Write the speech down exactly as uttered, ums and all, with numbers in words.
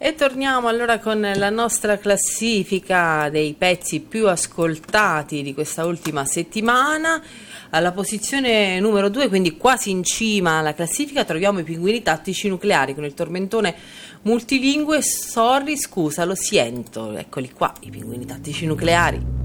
E torniamo allora con la nostra classifica dei pezzi più ascoltati di questa ultima settimana. Alla posizione numero due, quindi quasi in cima alla classifica, troviamo i Pinguini Tattici Nucleari con il tormentone multilingue Sorry, scusa, lo siento. Eccoli qua, i Pinguini Tattici Nucleari.